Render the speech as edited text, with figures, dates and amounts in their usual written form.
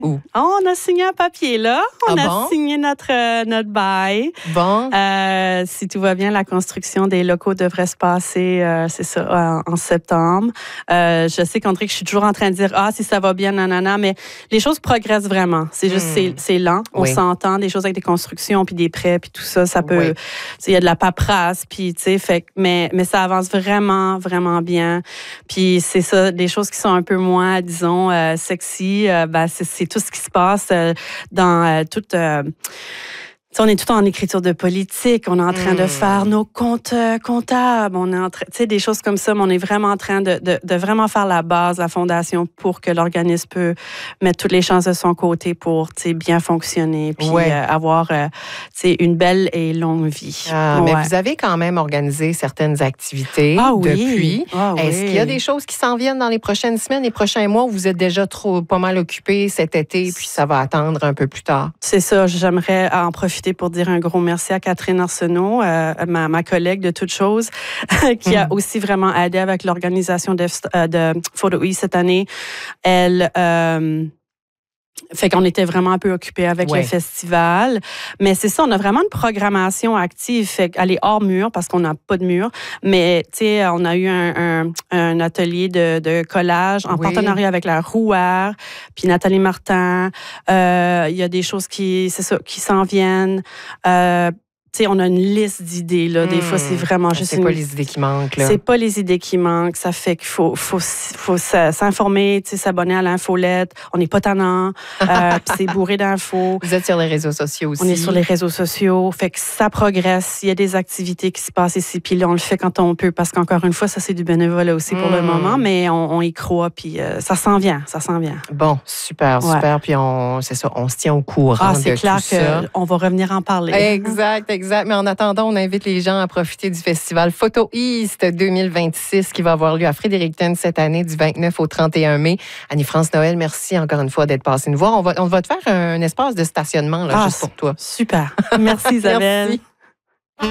Où? On a signé un papier, là. On a signé notre bail. Bon. Si tout va bien, la construction des locaux devrait se passer, c'est ça, en septembre. Je sais qu'André, que je suis toujours en train de dire, si ça va bien, nanana, mais les choses progressent vraiment. C'est juste, c'est lent. On s'entend, des choses avec des constructions, puis des prêts, puis tout ça, ça peut... Il y a de la paperasse, puis, tu sais, mais ça avance vraiment, vraiment bien. Puis c'est ça, des choses qui sont un peu moins, disons, sexy, c'est tout ce qui se passe dans toute... on est tout en écriture de politique, on est en train de faire nos comptes comptables, on est en train, tu sais, des choses comme ça, mais on est vraiment en train de vraiment faire la base, la fondation pour que l'organisme peut mettre toutes les chances de son côté pour, tu sais, bien fonctionner, puis avoir, tu sais, une belle et longue vie. Mais vous avez quand même organisé certaines activités depuis. Est-ce qu'il y a des choses qui s'en viennent dans les prochaines semaines, les prochains mois, où vous êtes déjà pas mal occupés cet été, puis ça va attendre un peu plus tard? C'est ça, j'aimerais en profiter pour dire un gros merci à Catherine Arsenault, ma collègue de toutes choses, qui a aussi vraiment aidé avec l'organisation de Photo East cette année. Elle... fait qu'on était vraiment un peu occupés avec le festival. Mais c'est ça, on a vraiment une programmation active. Fait qu'elle est hors mur parce qu'on n'a pas de mur. Mais, tu sais, on a eu un atelier de collage en partenariat avec la Rouère, puis Nathalie Martin. Il y a des choses qui s'en viennent. Tu sais, on a une liste d'idées, là. Des fois, c'est vraiment juste pas les idées qui manquent, là. C'est pas les idées qui manquent. Ça fait qu'il faut s'informer, tu sais, s'abonner à l'infolette. On n'est pas tannant. Puis c'est bourré d'infos. Vous êtes sur les réseaux sociaux aussi. On est sur les réseaux sociaux. Fait que ça progresse. Il y a des activités qui se passent ici. Puis là, on le fait quand on peut. Parce qu'encore une fois, ça, c'est du bénévolat aussi pour le moment. Mais on y croit. Puis ça s'en vient. Ça s'en vient. Bon, super. Puis c'est ça, on se tient au courant de tout ça. C'est clair qu'on va revenir en parler. Exact. Mais en attendant, on invite les gens à profiter du festival Photo East 2026 qui va avoir lieu à Fredericton cette année du 29 au 31 mai. Annie-France Noël, merci encore une fois d'être passée nous voir. On va te faire un espace de stationnement là, juste pour toi. Super. Merci Isabelle. Merci.